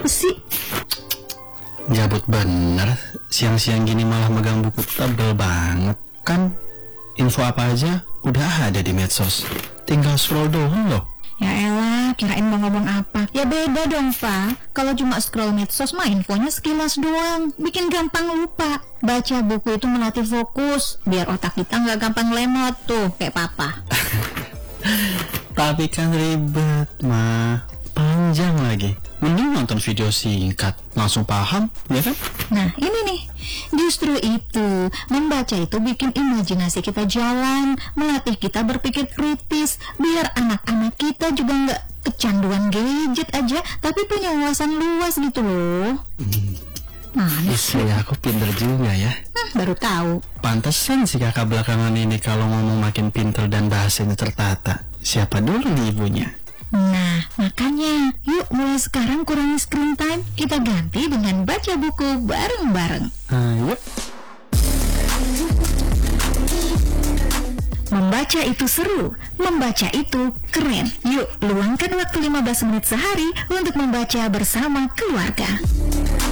Apa sih? Gabut bener, siang-siang gini malah megang buku tebel banget. Kan info apa aja udah ada di medsos, tinggal scroll doang loh. Ya elah, kirain mau ngomong apa. Ya beda dong, Pak. Kalau cuma scroll medsos mah infonya sekilas doang, bikin gampang lupa. Baca buku itu melatih fokus, biar otak kita nggak gampang lemot tuh, kayak papa. Tapi kan ribet, mah. Panjang lagi. Mending nonton video singkat, langsung paham, ya kan? Nah, ini nih. Justru itu, membaca itu bikin imajinasi kita jalan, melatih kita berpikir kritis, biar anak-anak kita juga nggak kecanduan gadget aja, tapi punya wawasan luas gitu loh. Istri aku pinter juga ya. Baru tahu. Pantesan si kakak belakangan ini kalau ngomong makin pinter dan bahasanya tertata. Siapa dulu nih ibunya? Nah, makanya, yuk mulai sekarang kurangi screen time, kita ganti dengan baca buku bareng-bareng. Ayo. Membaca itu seru, membaca itu keren. Yuk, luangkan waktu 15 menit sehari untuk membaca bersama keluarga.